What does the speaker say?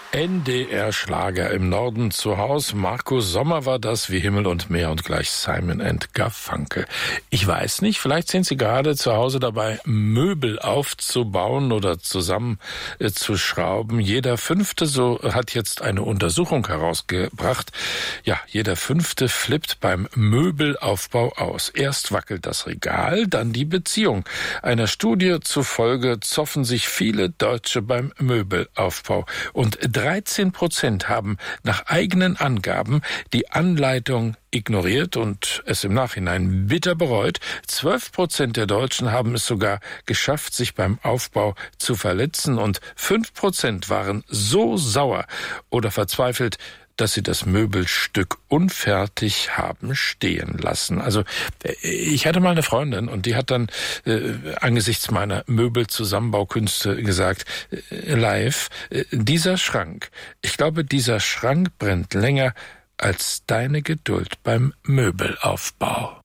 NDR-Schlager im Norden zu Haus. Markus Sommer war das, wie Himmel und Meer und gleich Simon & Garfunkel. Ich weiß nicht, vielleicht sind Sie gerade zu Hause dabei, Möbel aufzubauen oder zusammenzuschrauben. Jeder Fünfte, so hat jetzt eine Untersuchung herausgebracht, ja, jeder Fünfte flippt beim Möbelaufbau aus. Erst wackelt das Regal, dann die Beziehung. Einer Studie zufolge zoffen sich viele Deutsche beim Möbelaufbau. Und 13% haben nach eigenen Angaben die Anleitung ignoriert und es im Nachhinein bitter bereut. 12% der Deutschen haben es sogar geschafft, sich beim Aufbau zu verletzen, und 5% waren so sauer oder verzweifelt, dass sie das Möbelstück unfertig haben stehen lassen. Also ich hatte mal eine Freundin und die hat dann angesichts meiner Möbelzusammenbaukünste gesagt, live, dieser Schrank, ich glaube, dieser Schrank brennt länger als deine Geduld beim Möbelaufbau.